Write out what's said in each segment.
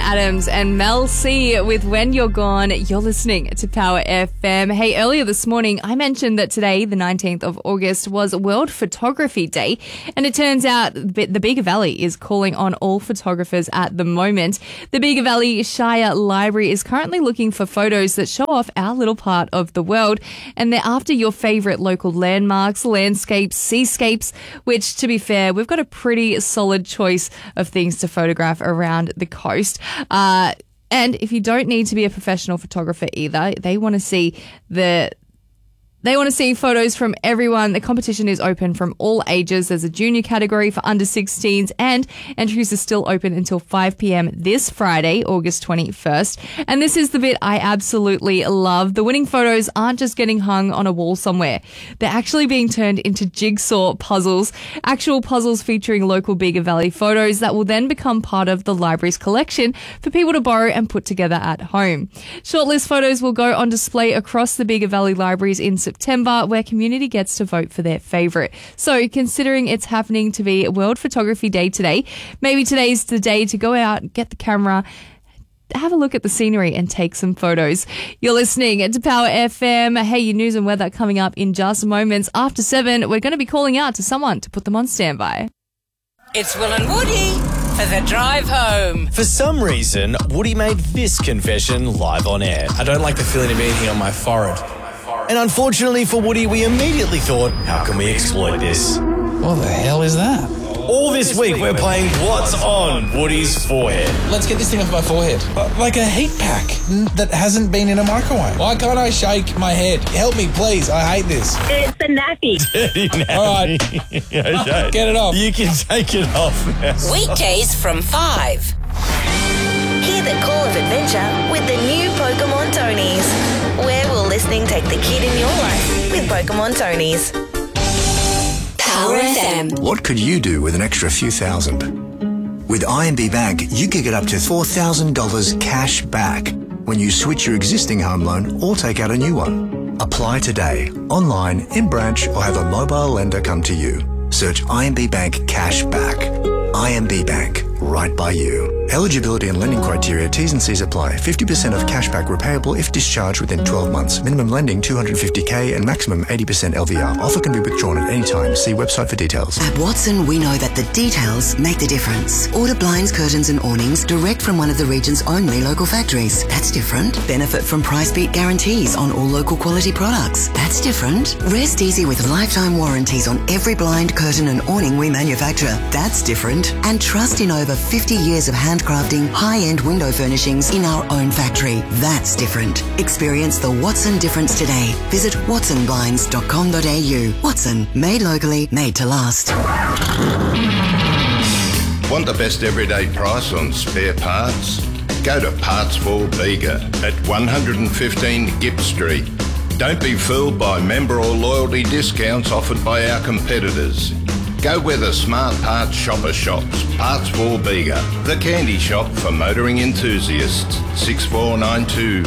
Adams and Mel C with When You're Gone. You're listening to Power FM. Hey, earlier this morning, I mentioned that today, the 19th of August, was World Photography Day. And it turns out the Bega Valley is calling on all photographers at the moment. The Bega Valley Shire Library is currently looking for photos that show off our little part of the world. And they're after your favourite local landmarks, landscapes, seascapes, which, to be fair, we've got a pretty solid choice of things to photograph around the coast. And if you don't need to be a professional photographer either, they want to see photos from everyone. The competition is open from all ages. There's a junior category for under 16s, and entries are still open until 5 p.m. this Friday, August 21st. And this is the bit I absolutely love. The winning photos aren't just getting hung on a wall somewhere. They're actually being turned into jigsaw puzzles, actual puzzles featuring local Bega Valley photos that will then become part of the library's collection for people to borrow and put together at home. Shortlist photos will go on display across the Bega Valley libraries in September, where community gets to vote for their favourite. So, considering it's happening to be World Photography Day today, maybe today's the day to go out, get the camera, have a look at the scenery and take some photos. You're listening to Power FM. Hey, your news and weather coming up in just moments. After 7, we're going to be calling out to someone to put them on standby. It's Will and Woody for the drive home. For some reason, Woody made this confession live on air. I don't like the feeling of anything on my forehead. And unfortunately for Woody, we immediately thought, how can we exploit this? What the hell is that? All this week we're playing What's on Woody's forehead. Let's get this thing off my forehead. Like a heat pack that hasn't been in a microwave. Why can't I shake my head? Help me, please. I hate this. It's a nappy. Dirty nappy. All right. Okay. Get it off. You can take it off now. Weekdays from 5. Hear the call of adventure with the new Pokemon Tonys. Where will listening take the kid in your life with Pokemon Tonys? Power FM. What could you do with an extra few thousand? With IMB Bank, you can get up to $4,000 cash back when you switch your existing home loan or take out a new one. Apply today, online, in branch, or have a mobile lender come to you. Search IMB Bank Cash Back. IMB Bank, right by you. Eligibility and lending criteria, T's and C's apply. 50% of cashback repayable if discharged within 12 months. Minimum lending $250K and maximum 80% LVR. Offer can be withdrawn at any time. See website for details. At Watson, we know that the details make the difference. Order blinds, curtains and awnings direct from one of the region's only local factories. That's different. Benefit from price beat guarantees on all local quality products. That's different. Rest easy with lifetime warranties on every blind, curtain and awning we manufacture. That's different. And trust in over 50 years of handcrafting high-end window furnishings in our own factory. That's different. Experience the Watson difference today. Visit watsonblinds.com.au. Watson, made locally, made to last. Want the best everyday price on spare parts? Go to Parts for Bega at 115 Gipp Street. Don't be fooled by member or loyalty discounts offered by our competitors. Go where the smart parts shopper shops. Parts for Bega, the candy shop for motoring enthusiasts. 6492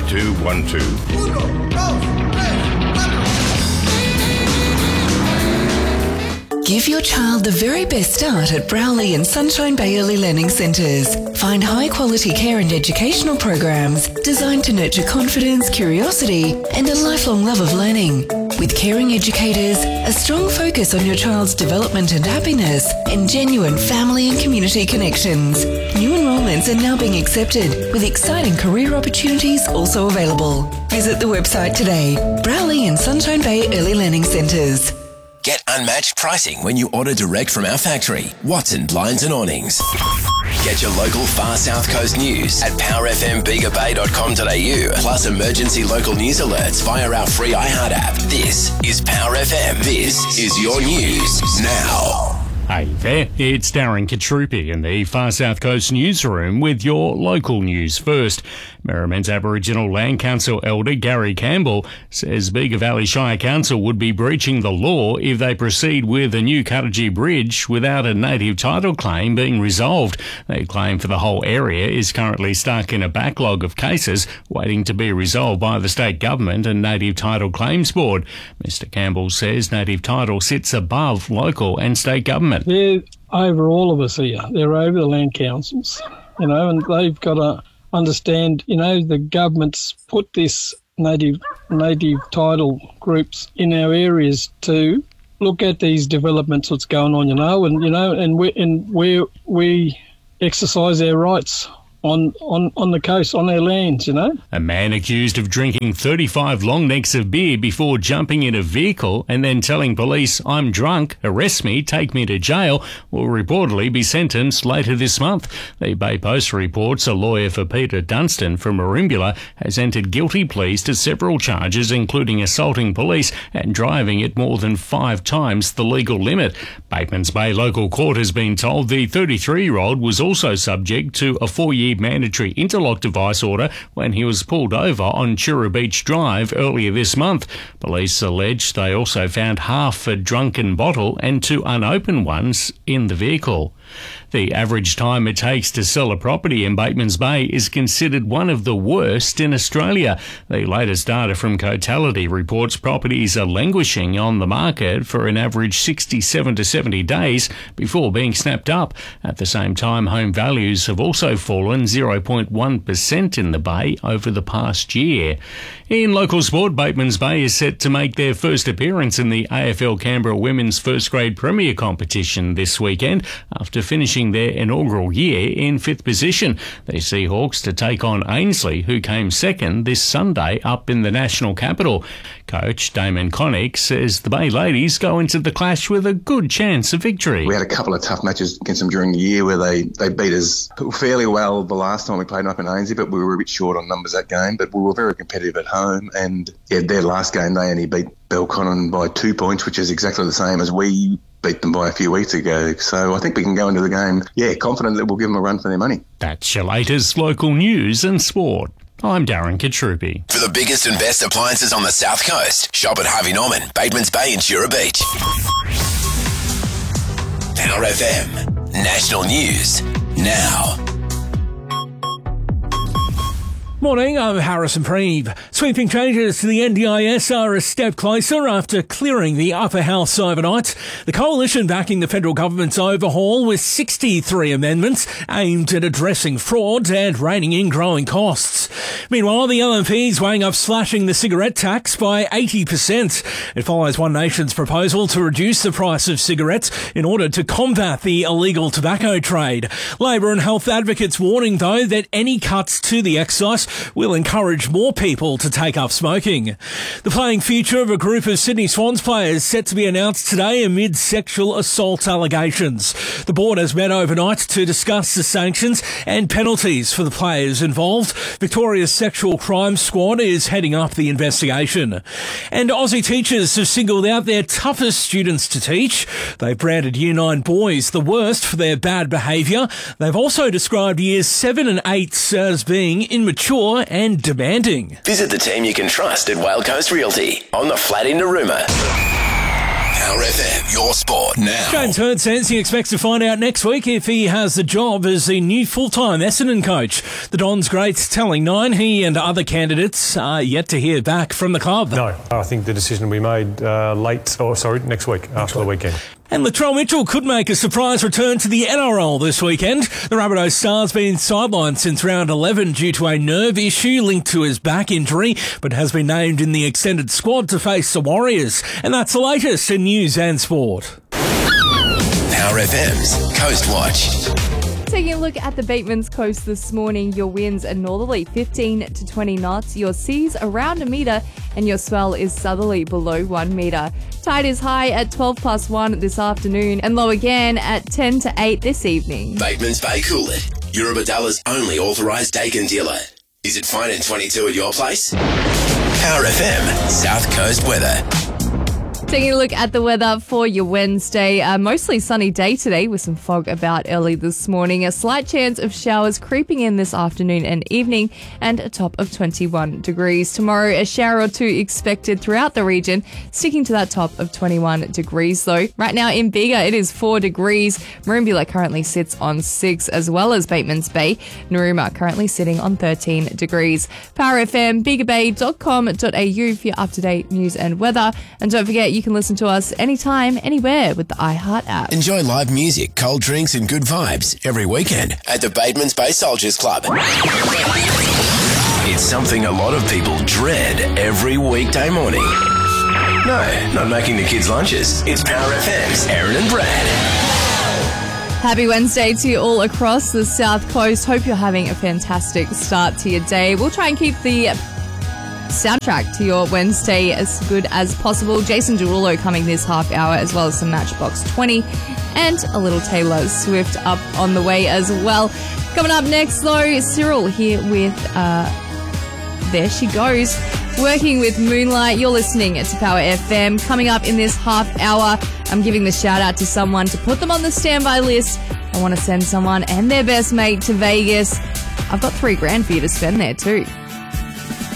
5212. Give your child the very best start at Browley and Sunshine Bay Early Learning Centres. Find high-quality care and educational programs designed to nurture confidence, curiosity, and a lifelong love of learning. With caring educators, a strong focus on your child's development and happiness, and genuine family and community connections. New enrolments are now being accepted, with exciting career opportunities also available. Visit the website today. Browley and Sunshine Bay Early Learning Centres. Get unmatched pricing when you order direct from our factory, Watson Blinds and Awnings. Get your local Far South Coast news at powerfmbegabay.com.au, plus emergency local news alerts via our free iHeart app. This is Power FM. This is your news now. Hey there, it's Darren Katrupi in the Far South Coast newsroom with your local news first. Merriman's Aboriginal Land Council Elder Gary Campbell says Bega Valley Shire Council would be breaching the law if they proceed with a new Cuttagee Bridge without a native title claim being resolved. Their claim for the whole area is currently stuck in a backlog of cases waiting to be resolved by the state government and Native Title Claims Board. Mr Campbell says native title sits above local and state government. They're over all of us here. They're over the land councils. and they've got to understand, the government's put this native title groups in our areas to look at these developments, what's going on, and where we exercise our rights on the coast, on their lands, A man accused of drinking 35 long necks of beer before jumping in a vehicle and then telling police, "I'm drunk, arrest me, take me to jail," will reportedly be sentenced later this month. The Bay Post reports a lawyer for Peter Dunstan from Merimbula has entered guilty pleas to several charges, including assaulting police and driving at more than 5 times the legal limit. Batemans Bay local court has been told the 33-year-old was also subject to a 4-year mandatory interlock device order when he was pulled over on Chura Beach Drive earlier this month. Police allege they also found half a drunken bottle and 2 unopened ones in the vehicle. The average time it takes to sell a property in Batemans Bay is considered one of the worst in Australia. The latest data from Cotality reports properties are languishing on the market for an average 67 to 70 days before being snapped up. At the same time, home values have also fallen 0.1% in the Bay over the past year. In local sport, Batemans Bay is set to make their first appearance in the AFL Canberra Women's First Grade Premier competition this weekend after finishing their inaugural year in 5th position. The Seahawks to take on Ainslie, who came second this Sunday up in the national capital. Coach Damon Connick says the Bay ladies go into the clash with a good chance of victory. We had a couple of tough matches against them during the year where they beat us fairly well the last time we played them up in Ainslie, but we were a bit short on numbers that game. But we were very competitive at home, and their last game they only beat Belconnen by 2 points, which is exactly the same as we beat them by a few weeks ago. So I think we can go into the game, confident that we'll give them a run for their money. That's your latest local news and sport. I'm Darren Katrupi. For the biggest and best appliances on the South Coast, shop at Harvey Norman, Batemans Bay and Chura Beach. Power FM. National News. Now. Morning, I'm Harrison Preeve. Sweeping changes to the NDIS are a step closer after clearing the upper house overnight. The coalition backing the federal government's overhaul with 63 amendments aimed at addressing fraud and reining in growing costs. Meanwhile, the LNP's weighing up slashing the cigarette tax by 80%. It follows One Nation's proposal to reduce the price of cigarettes in order to combat the illegal tobacco trade. Labor and health advocates warning, though, that any cuts to the excise will encourage more people to take up smoking. The playing future of a group of Sydney Swans players set to be announced today amid sexual assault allegations. The board has met overnight to discuss the sanctions and penalties for the players involved. Victoria's Sexual Crime Squad is heading up the investigation. And Aussie teachers have singled out their toughest students to teach. They've branded Year 9 boys the worst for their bad behaviour. They've also described Years 7 and 8 as being immature and demanding. Visit the team you can trust at Whale Coast Realty on the flat in Narooma. Power FM, your sport now. James Hird says he expects to find out next week if he has the job as the new full-time Essendon coach. The Dons greats telling Nine he and other candidates are yet to hear back from the club. No, I think the decision will be made next week, after the weekend. And Latrell Mitchell could make a surprise return to the NRL this weekend. The Rabbitohs star's been sidelined since round 11 due to a nerve issue linked to his back injury, but has been named in the extended squad to face the Warriors. And that's the latest in news and sport. Power FM's Coast Watch. Taking a look at the Batemans Coast this morning, your winds are northerly 15 to 20 knots, your seas around a metre, and your swell is southerly below 1 metre. Tide is high at 12+1 this afternoon and low again at 10 to 8 this evening. Batemans Bay Coolit, Eurobadalla's only authorised Dakin dealer. Is it fine in 22 at your place? Power FM, South Coast weather. Taking a look at the weather for your Wednesday, a mostly sunny day today with some fog about early this morning. A slight chance of showers creeping in this afternoon and evening and a top of 21 degrees. Tomorrow, a shower or two expected throughout the region, sticking to that top of 21 degrees though. Right now in Bega, it is 4 degrees. Merimbula currently sits on 6 as well as Batemans Bay. Narooma currently sitting on 13 degrees. Power FM, begabay.com.au for your up-to-date news and weather. And don't forget, you can listen to us anytime, anywhere with the iHeart app. Enjoy live music, cold drinks and good vibes every weekend at the Bateman's Bay Soldiers Club. It's something a lot of people dread every weekday morning. No, not making the kids' lunches. It's Power FM's Aaron and Brad. Happy Wednesday to you all across the South Coast. Hope you're having a fantastic start to your day. We'll try and keep the soundtrack to your Wednesday as good as possible. Jason Derulo coming this half hour, as well as some Matchbox 20 and a little Taylor Swift up on the way as well. Coming up next, though, Cyril here with There She Goes, working with Moonlight. You're listening to Power FM. Coming up in this half hour, I'm giving the shout out to someone to put them on the standby list. I want to send someone and their best mate to Vegas. I've got $3,000 for you to spend there too.